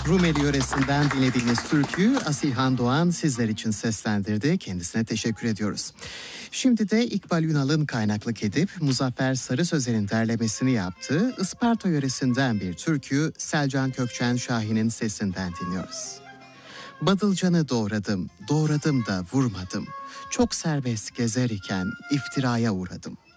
Rumeli yöresinden dinlediğiniz türküyü Asilhan Doğan sizler için seslendirdi. Kendisine teşekkür ediyoruz. Şimdi de İkbal Ünal'ın kaynaklık edip Muzaffer Sarı Sözer'in derlemesini yaptığı Isparta yöresinden bir türkü Selcan Kökçen Şahin'in sesinden dinliyoruz. Badılcanı doğradım, doğradım da vurmadım. Çok serbest gezer iken iftiraya uğradım.